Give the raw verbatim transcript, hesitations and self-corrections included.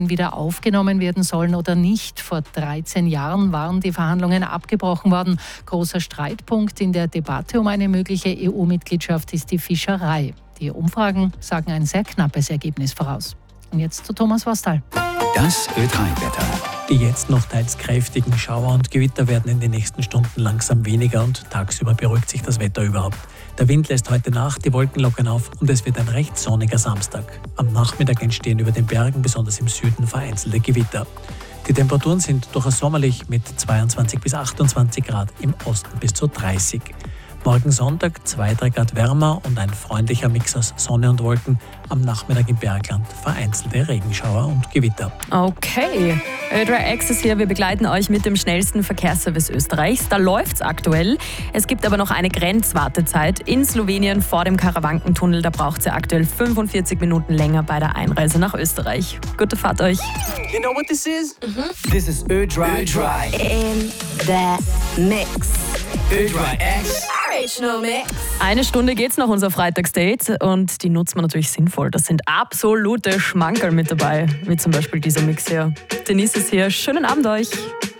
wieder aufgenommen werden sollen oder nicht. Vor dreizehn Jahren waren die Verhandlungen abgebrochen worden. Großer Streitpunkt in der Debatte um eine mögliche E U-Mitgliedschaft ist die Fischerei. Die Umfragen sagen ein sehr knappes Ergebnis voraus. Und jetzt zu Thomas Wastal. Das Ö drei Wetter. Die jetzt noch teils kräftigen Schauer und Gewitter werden in den nächsten Stunden langsam weniger und tagsüber beruhigt sich das Wetter überhaupt. Der Wind lässt heute nach, die Wolken lockern auf und es wird ein recht sonniger Samstag. Am Nachmittag entstehen über den Bergen, besonders im Süden, vereinzelte Gewitter. Die Temperaturen sind durchaus sommerlich mit zweiundzwanzig bis achtundzwanzig Grad, im Osten bis zu dreißig. Morgen Sonntag zwei bis drei Grad wärmer und ein freundlicher Mix aus Sonne und Wolken. Am Nachmittag im Bergland vereinzelte Regenschauer und Gewitter. Okay, Ö drei Access hier. Wir begleiten euch mit dem schnellsten Verkehrsservice Österreichs. Da läuft's aktuell. Es gibt aber noch eine Grenzwartezeit in Slowenien vor dem Karawankentunnel. Da braucht es aktuell fünfundvierzig Minuten länger bei der Einreise nach Österreich. Gute Fahrt euch. You know what this is? Mhm. This is Ö drei. Ö drei. In the mix. Ö drei X. Original Mix. Eine Stunde geht's noch, unser Freitagsdate, und die nutzt man natürlich sinnvoll. Das sind absolute Schmankerl mit dabei, wie zum Beispiel dieser Mix hier. Denise ist hier. Schönen Abend euch.